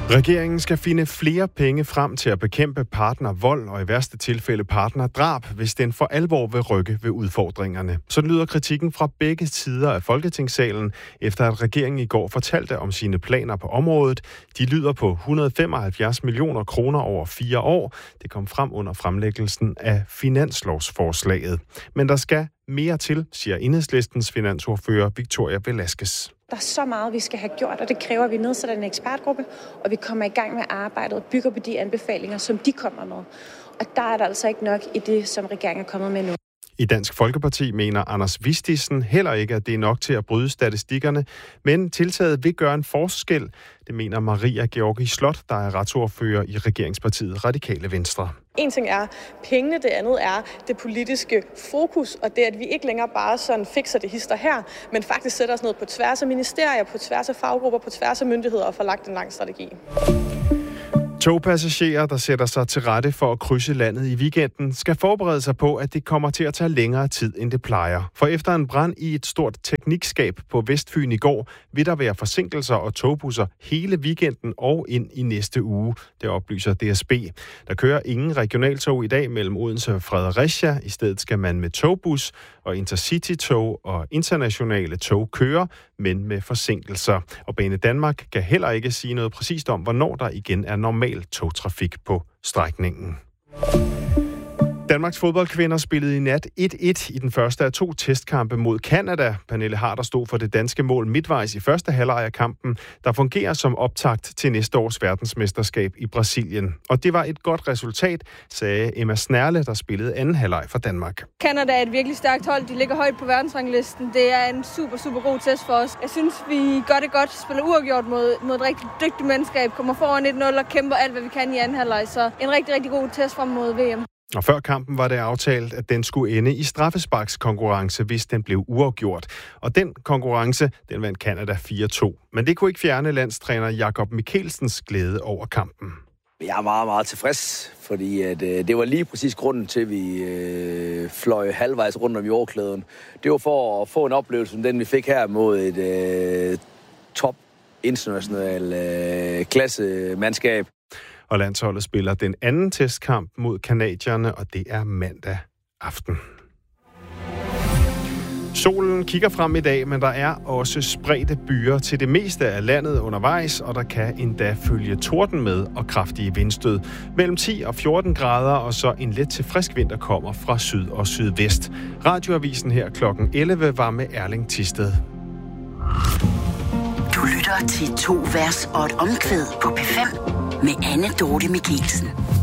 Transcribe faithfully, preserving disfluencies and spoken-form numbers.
Regeringen skal finde flere penge frem til at bekæmpe partnervold og i værste tilfælde partnerdrab, hvis den for alvor vil rykke ved udfordringerne. Sådan lyder kritikken fra begge sider af Folketingssalen, efter at regeringen i går fortalte om sine planer på området. De lyder på et hundrede og femoghalvfjerds millioner kroner over fire år. Det kom frem under fremlæggelsen af finanslovsforslaget. Men der skal mere til, siger Enhedslistens finansordfører Victoria Velasquez. Der er så meget, vi skal have gjort, og det kræver, at vi nedsætter en ekspertgruppe, og vi kommer i gang med arbejdet og bygger på de anbefalinger, som de kommer med. Og der er der altså ikke nok i det, som regeringen er kommet med nu. I Dansk Folkeparti mener Anders Vistisen heller ikke, at det er nok til at bryde statistikkerne, men tiltaget vil gøre en forskel. Det mener Maria Georgi Slot, der er retsordfører i regeringspartiet Radikale Venstre. En ting er pengene, det andet er det politiske fokus, og det, at vi ikke længere bare sådan fikser det hister her, men faktisk sætter os ned på tværs af ministerier, på tværs af faggrupper, på tværs af myndigheder og får lagt en lang strategi. Togpassagerer, der sætter sig til rette for at krydse landet i weekenden, skal forberede sig på, at det kommer til at tage længere tid, end det plejer. For efter en brand i et stort teknikskab på Vestfyn i går, vil der være forsinkelser og togbusser hele weekenden og ind i næste uge. Det oplyser D S B. Der kører ingen regionaltog i dag mellem Odense og Fredericia. I stedet skal man med togbus og intercity-tog og internationale tog køre, men med forsinkelser. Og Bane Danmark kan heller ikke sige noget præcist om, hvornår der igen er normal togtrafik på strækningen. Danmarks fodboldkvinder spillede i nat et et i den første af to testkampe mod Canada. Pernille Harder stod for det danske mål midtvejs i første halvleg af kampen, der fungerer som optakt til næste års verdensmesterskab i Brasilien. Og det var et godt resultat, sagde Emma Snerle, der spillede anden halvleg for Danmark. Canada er et virkelig stærkt hold. De ligger højt på verdensranglisten. Det er en super, super god test for os. Jeg synes, vi gør det godt, spiller uafgjort mod, mod et rigtig dygtigt mandskab, kommer foran et nul og kæmper alt, hvad vi kan i anden halvleg. Så en rigtig, rigtig god test frem mod V M. Og før kampen var det aftalt, at den skulle ende i straffesparkskonkurrence, hvis den blev uafgjort. Og den konkurrence, den vandt Canada fire to. Men det kunne ikke fjerne landstræner Jakob Mikkelsens glæde over kampen. Jeg er meget, meget tilfreds, fordi at, øh, det var lige præcis grunden til, at vi øh, fløj halvvejs rundt om jordklæden. Det var for at få en oplevelse som den, vi fik her mod et øh, top international øh, klassemandskab. Og landsholdet spiller den anden testkamp mod canadierne, og det er mandag aften. Solen kigger frem i dag, men der er også spredte byer til det meste af landet undervejs, og der kan endda følge torden med og kraftige vindstød. Mellem ti og fjorten grader, og så en let til frisk vind, der kommer fra syd og sydvest. Radioavisen her klokken elleve var med Erling Tisted. Du lytter til to vers og et omkvæd på P fem med Anne Dorte Mikkelsen.